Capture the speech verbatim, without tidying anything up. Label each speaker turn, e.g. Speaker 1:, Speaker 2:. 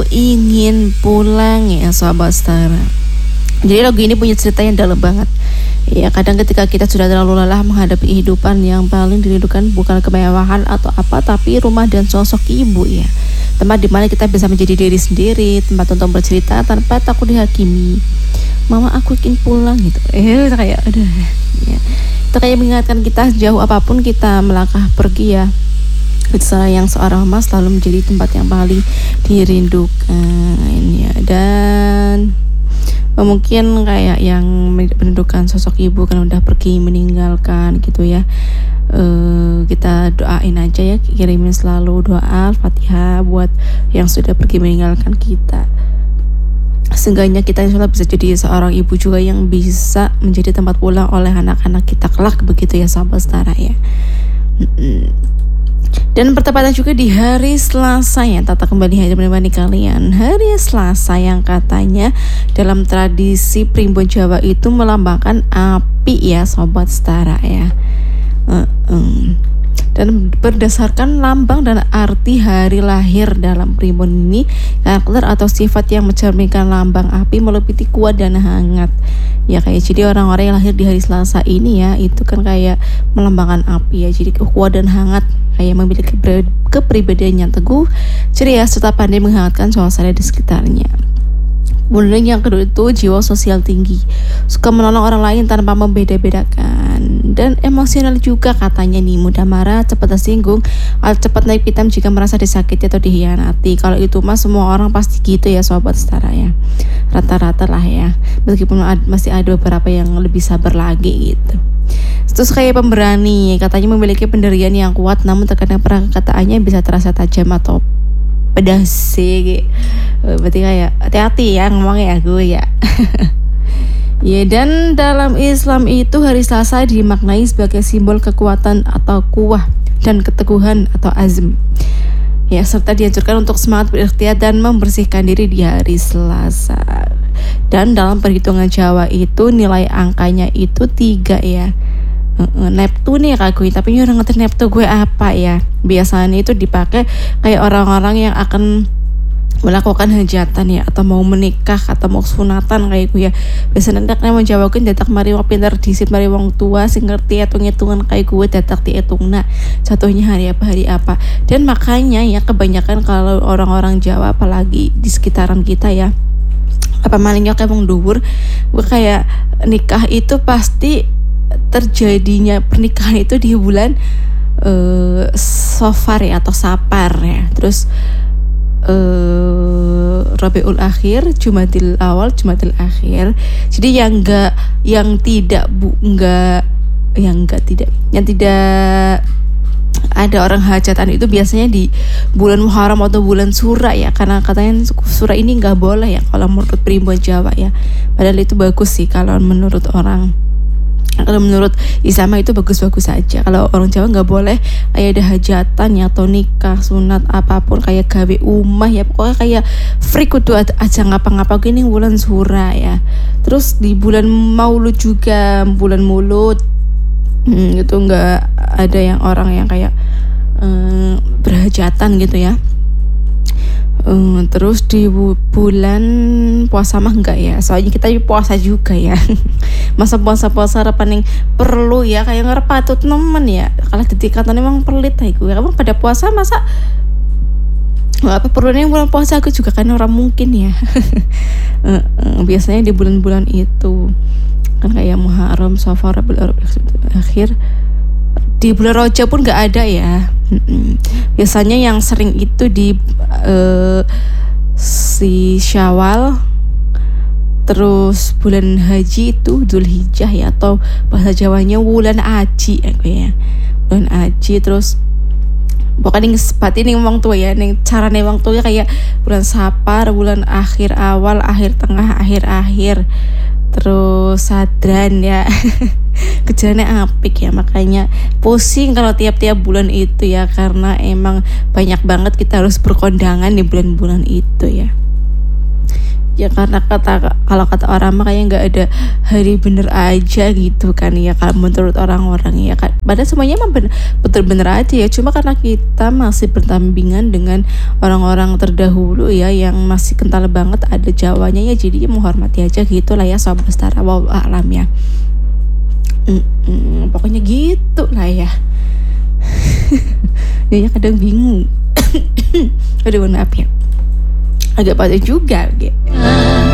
Speaker 1: Ingin pulang ya sahabat setara. Jadi lagu ini punya cerita yang dalam banget. Ya kadang ketika kita sudah terlalu lelah menghadapi kehidupan, yang paling dirindukan bukan kemewahan atau apa, tapi rumah dan sosok ibu ya. Tempat dimana kita bisa menjadi diri sendiri, tempat untuk bercerita tanpa takut dihakimi. Mama aku ingin pulang gitu. Eh kayak aduh ya. Itu kayak mengingatkan kita jauh apapun kita melangkah pergi ya. Sayang seorang mama selalu menjadi tempat yang paling dirindukan ya. Dan mungkin kayak yang menentukan sosok ibu kan udah pergi meninggalkan gitu ya. Uh, kita doain aja ya, kirimin selalu doa Al-Fatihah buat yang sudah pergi meninggalkan kita. Seenggaknya kita insya Allah bisa jadi seorang ibu juga yang bisa menjadi tempat pulang oleh anak-anak kita kelak, begitu ya sahabat setara ya. Dan bertepatan juga di hari Selasa ya, tata kembali hari menemani kalian. Hari Selasa yang katanya dalam tradisi Primbon Jawa itu melambangkan api ya sobat setara ya. uh, um. Dan berdasarkan lambang dan arti hari lahir dalam Primbon ini, karakter atau sifat yang mencerminkan lambang api melebihi kuat dan hangat. Ya kayak jadi orang-orang yang lahir di hari Selasa ini ya, itu kan kayak melambangkan api ya. Jadi kuat dan hangat, kayak memiliki kepribadian yang teguh, ceria serta pandai menghangatkan suasana di sekitarnya. Kemudian yang kedua itu jiwa sosial tinggi, suka menolong orang lain tanpa membeda-bedakan, dan emosional juga katanya nih, mudah marah, cepat tersinggung, atau cepat naik pitam jika merasa disakiti atau dihianati. Kalau itu mah semua orang pasti gitu ya sobat setara ya, rata-rata lah ya, meskipun masih ada beberapa yang lebih sabar lagi gitu. Terus kayak pemberani, katanya memiliki pendirian yang kuat, namun terkadang perkataannya bisa terasa tajam atau pedas sih gitu. Berarti kayak hati-hati ya ngomongnya ya gue ya. Ya, dan dalam Islam itu hari Selasa dimaknai sebagai simbol kekuatan atau kuwah dan keteguhan atau azm. Ya, serta dianjurkan untuk semangat berikhtiar dan membersihkan diri di hari Selasa. Dan dalam perhitungan Jawa itu nilai angkanya itu tiga ya. Neptu nih kak gue, tapi ini orang ngerti Neptu gue apa ya. Biasanya itu dipakai kayak orang-orang yang akan melakukan hajatan ya, atau mau menikah atau mau sunatan kayak gue ya. Biasanya ndaknya menjawabkan datak mari wong pinter disit mari wong tua sing ngerti hitung-hitungan kayak gue datak diitungna jatuhnya hari apa hari apa. Dan makanya ya kebanyakan kalau orang-orang Jawa apalagi di sekitaran kita ya, apa malingnya kayak wong dhuwur, gue kayak nikah itu pasti terjadinya pernikahan itu di bulan uh, Safar ya atau Sapar ya. Terus uh, Rabiul Akhir, Jumadil Awal, Jumadil Akhir. Jadi yang enggak yang tidak bu enggak yang enggak tidak yang tidak ada orang hajatan itu biasanya di bulan Muharram atau bulan Sura ya, karena katanya Sura ini nggak boleh ya kalau menurut Primbon Jawa ya. Padahal itu bagus sih kalau menurut orang, kalau menurut Islam itu bagus-bagus saja. Kalau orang Jawa nggak boleh kayak ada hajatan ya atau nikah, sunat apapun, kayak gawe umah ya, pokoknya kayak free kudu aja ngapa-ngapa gini bulan Sura ya. Terus di bulan Maulud juga, bulan Maulud hmm, itu nggak ada yang orang yang kayak um, berhajatan gitu ya. Um, terus di bu- bulan puasa mah enggak ya, soalnya kita puasa juga ya. Masa puasa-puasa paling perlu ya kayak ngerepatut nemen ya, kalau dikatakan memang pelit ya gue. Kamu pada puasa masa nggak apa perlunya bulan puasa, aku juga kan orang mungkin ya. uh, uh, biasanya di bulan-bulan itu kan kayak Muharram, Safar, Rabiul Akhir. Di bulan Rajab pun nggak ada ya. Biasanya yang sering itu di uh, si Syawal, terus bulan haji itu Dzulhijjah ya, atau bahasa Jawanya bulan aji ya, ya. Bulan aji. Terus pokoknya sepati nih wong tua ya, nih cara nih wong tua kayak bulan Sapar, bulan akhir awal, akhir tengah, akhir akhir. Terus Sadran ya. Kejalannya apik ya, makanya pusing kalau tiap-tiap bulan itu ya, karena emang banyak banget kita harus berkondangan di bulan-bulan itu ya. Ya karena kata kalau kata orang mah kayak nggak ada hari bener aja gitu kan ya kalau menurut orang-orang ya kan. Padahal semuanya emang bener, bener-bener aja ya. Cuma karena kita masih bertandingan dengan orang-orang terdahulu ya yang masih kental banget ada Jawanya ya jadi menghormati aja gitu lah ya Sobat Lestari wallahu alam ya. Mm-mm, pokoknya gitu lah ya. Dia kadang bingung. Aduh maaf ya. Agak pada juga gitu.